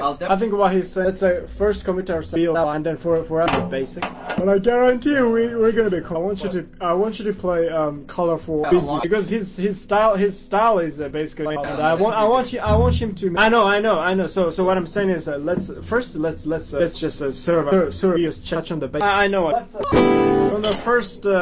I think what he's saying, let's say first commit ourselves and then for the basic. But I guarantee you we're gonna be cool. I want you to play colorful busy because his style is basically. I want him to. I know. So what I'm saying is let's just serve touch on the basic. I know. From the first